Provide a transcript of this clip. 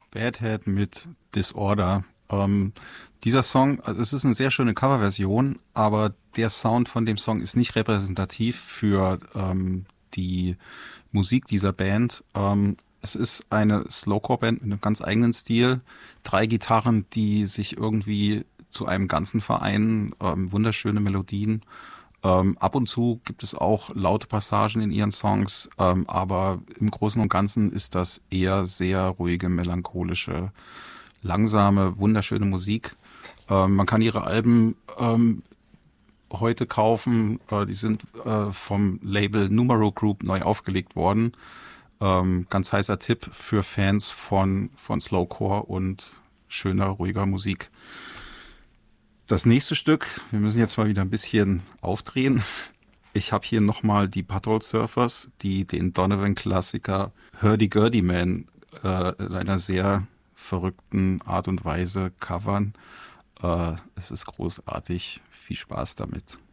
Bad Head mit Disorder. Dieser Song, also es ist eine sehr schöne Coverversion, aber der Sound von dem Song ist nicht repräsentativ für die Musik dieser Band. Es ist eine Slowcore-Band mit einem ganz eigenen Stil. 3 Gitarren, die sich irgendwie zu einem Ganzen vereinen, wunderschöne Melodien. Ab und zu gibt es auch laute Passagen in ihren Songs, aber im Großen und Ganzen ist das eher sehr ruhige, melancholische, langsame, wunderschöne Musik. Man kann ihre Alben heute kaufen. Die sind vom Label Numero Group neu aufgelegt worden. Ganz heißer Tipp für Fans von Slowcore und schöner, ruhiger Musik. Das nächste Stück, wir müssen jetzt mal wieder ein bisschen aufdrehen. Ich habe hier nochmal die Butthole Surfers, die den Donovan-Klassiker Hurdy-Gurdy Man in einer sehr verrückten Art und Weise covern. Es ist großartig. Viel Spaß damit.